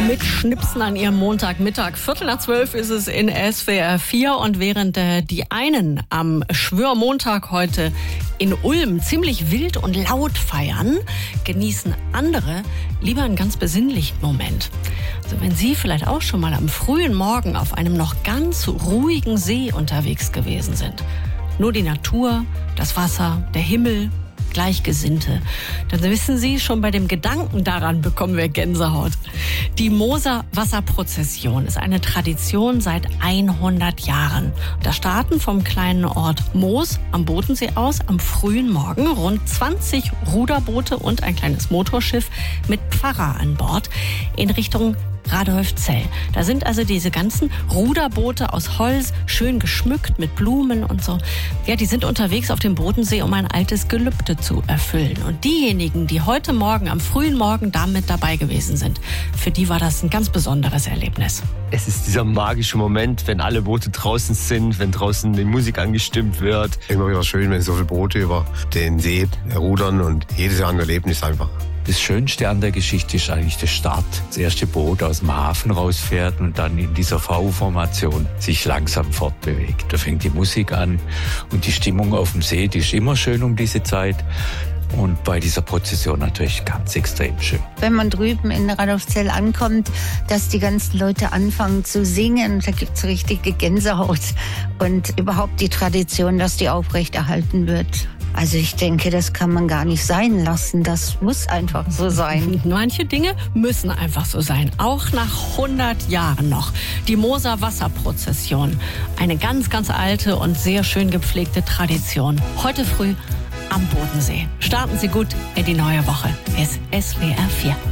mit Schnipsen an ihrem Montagmittag. 11:45 ist es in SWR 4 und während die einen am Schwörmontag heute in Ulm ziemlich wild und laut feiern, genießen andere lieber einen ganz besinnlichen Moment. Also wenn Sie vielleicht auch schon mal am frühen Morgen auf einem noch ganz ruhigen See unterwegs gewesen sind, nur die Natur, das Wasser, der Himmel, Gleichgesinnte, dann wissen Sie, schon bei dem Gedanken daran bekommen wir Gänsehaut. Die Moser Wasserprozession ist eine Tradition seit 100 Jahren. Da starten vom kleinen Ort Moos am Bodensee aus am frühen Morgen rund 20 Ruderboote und ein kleines Motorschiff mit Pfarrer an Bord in Richtung Radolfzell. Da sind also diese ganzen Ruderboote aus Holz, schön geschmückt mit Blumen und so. Ja, die sind unterwegs auf dem Bodensee, um ein altes Gelübde zu erfüllen. Und diejenigen, die heute Morgen, am frühen Morgen damit dabei gewesen sind, für die war das ein ganz besonderes Erlebnis. Es ist dieser magische Moment, wenn alle Boote draußen sind, wenn draußen die Musik angestimmt wird. Immer wieder schön, wenn so viele Boote über den See rudern und jedes Jahr ein Erlebnis einfach. Das Schönste an der Geschichte ist eigentlich der Start. Das erste Boot aus dem Hafen rausfährt und dann in dieser V-Formation sich langsam fortbewegt. Da fängt die Musik an und die Stimmung auf dem See, die ist immer schön um diese Zeit. Und bei dieser Prozession natürlich ganz extrem schön. Wenn man drüben in Radolfzell ankommt, dass die ganzen Leute anfangen zu singen, da gibt's richtige Gänsehaut. Und überhaupt die Tradition, dass die aufrechterhalten wird. Also ich denke, das kann man gar nicht sein lassen. Das muss einfach so sein. Manche Dinge müssen einfach so sein. Auch nach 100 Jahren noch. Die Moser Wasserprozession. Eine ganz, ganz alte und sehr schön gepflegte Tradition. Heute früh am Bodensee. Starten Sie gut in die neue Woche. Es ist SWR 4.